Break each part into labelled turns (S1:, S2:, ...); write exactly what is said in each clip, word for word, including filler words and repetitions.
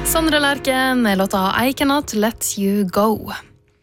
S1: Sondre Lerche med låta I Cannot Let You Go.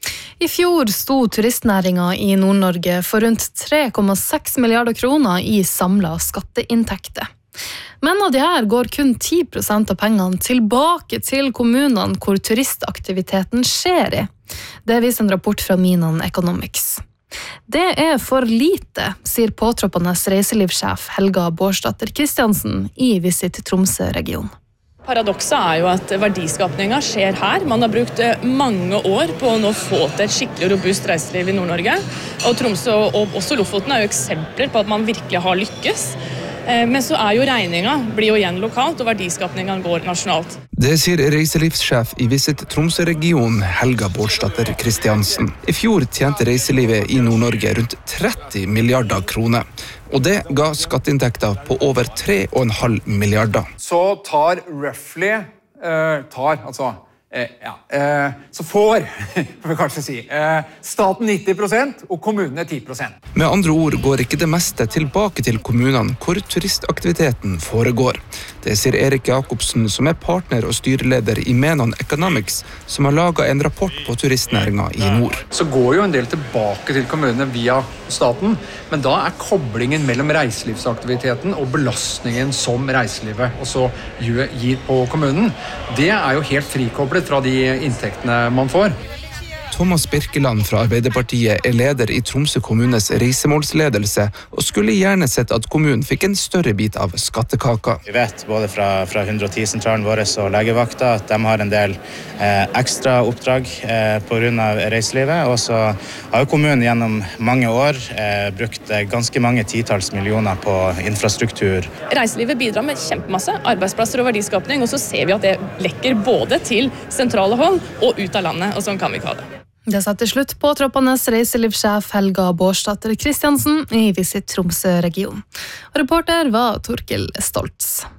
S1: I fjor sto turistnæringen i Nord-Norge for rundt tre komma seks milliarder kroner i samlet skatteinntekter. Men av de her går kun ti prosent av pengene tilbake til kommunene hvor turistaktiviteten skjer i. Det viser en rapport fra Menon Economics. Det er for lite, sier påtroppende reiselivssjef Helga Bårdsdatter Kristiansen i Visit Tromsø-regionen.
S2: Paradokset er jo at verdiskapningen skjer her. Man har brukt mange år på å nå få til et skikkelig robust reiseliv i Nord-Norge. Og Tromsø og også Lofoten er jo eksempler på at man virkelig har lykkes. Men så er jo regningen blir jo igjen lokalt, og verdiskapningen går nasjonalt.
S3: Det sier reiselivssjef i Visit Tromsø-regionen Helga Bårdsdatter Kristiansen. I fjor tjente reiselivet i Nord-Norge rundt tretti milliarder kroner. Og det ga skatteinntekter på over tre komma fem milliarder.
S4: Så tar roughly, uh, tar, altså, uh, ja, uh, så får, får vi kanskje si, uh, staten nitti prosent og kommunene ti prosent.
S3: Med andre ord går ikke det meste tilbake til kommunene hvor turistaktiviteten foregår. Det sier Erik Jakobsen, som er partner og styreleder i Menon Economics, som har laget en rapport på turistnæringen i nord.
S4: Så går jo en del tilbake til kommunene via staten, men da er koblingen mellom reiselivsaktiviteten og belastningen som reiselivet også gir på kommunen, det er jo helt frikoblet fra de inntektene man får.
S3: Thomas Birkeland fra Arbeiderpartiet er leder i Tromsø kommunes reisemålsledelse og skulle gjerne sett at kommunen fikk en større bit av skattekaka.
S5: Vi vet både fra, fra hundre og ti-sentralen vår og legevakta at de har en del eh, ekstra oppdrag eh, på grunn av reiselivet, og så har kommunen gjennom mange år eh, brukt ganske mange titals millioner på infrastruktur.
S2: Reiselivet bidrar med kjempemasse arbeidsplasser og verdiskapning, og så ser vi at det lekker både til sentrale hold og ut av landet, og sånn kan vi ikke ha det.
S1: Det setter slutt på troppende reiselivssjef Helga Bårdsdatter Kristiansen i Visit Tromsø-regionen. Reporter var Torkil Stoltz.